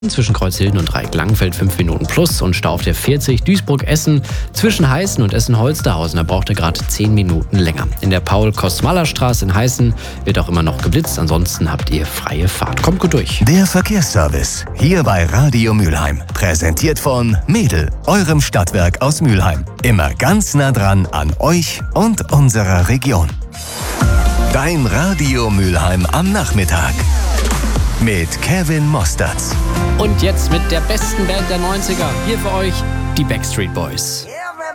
Zwischen Kreuzhilden und Dreieck-Langfeld 5 Minuten plus und Stau auf der 40 Duisburg-Essen zwischen Heißen und Essen-Holsterhausen. Da braucht er gerade 10 Minuten länger. In der Paul-Kostmaller-Straße in Heißen wird auch immer noch geblitzt. Ansonsten habt ihr freie Fahrt. Kommt gut durch. Der Verkehrsservice hier bei Radio Mülheim. Präsentiert von Mädel, eurem Stadtwerk aus Mülheim. Immer ganz nah dran an euch und unserer Region. Dein Radio Mülheim am Nachmittag. Mit Kevin Mosterz. Und jetzt mit der besten Band der 90er. Hier für euch die Backstreet Boys.